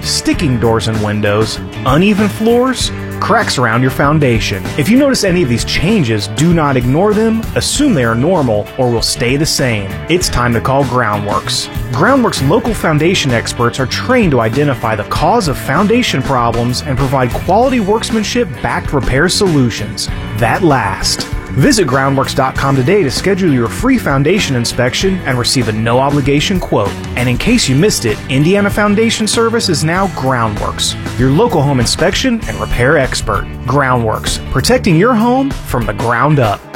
sticking doors and windows, uneven floors, cracks around your foundation. If you notice any of these changes, do not ignore them, assume they are normal, or will stay the same. It's time to call Groundworks. Groundworks' local foundation experts are trained to identify the cause of foundation problems and provide quality workmanship-backed repair solutions that last. Visit groundworks.com today to schedule your free foundation inspection and receive a no-obligation quote. And in case you missed it, Indiana Foundation Service is now Groundworks, your local home inspection and repair expert. Groundworks, protecting your home from the ground up.